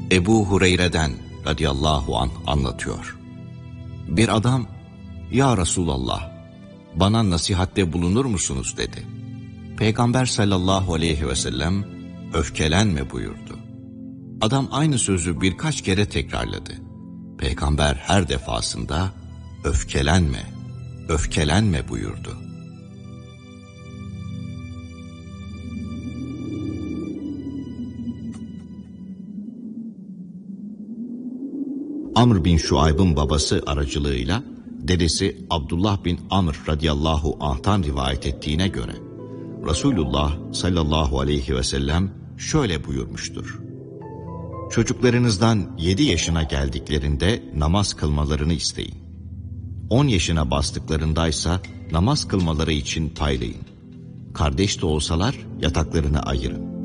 Ebu Hureyre'den radıyallahu anh anlatıyor. Bir adam, "Ya Resulallah, bana nasihatte bulunur musunuz?" dedi. Peygamber sallallahu aleyhi ve sellem, "Öfkelenme" buyurdu. Adam aynı sözü birkaç kere tekrarladı. Peygamber her defasında, "Öfkelenme, öfkelenme" buyurdu. Amr bin Şuayb'ın babası aracılığıyla dedesi Abdullah bin Amr radıyallahu anh'tan rivayet ettiğine göre Resulullah sallallahu aleyhi ve sellem şöyle buyurmuştur: "Çocuklarınızdan 7 yaşına geldiklerinde namaz kılmalarını isteyin. 10 yaşına bastıklarındaysa namaz kılmaları için paylayın. Kardeş de olsalar yataklarını ayırın.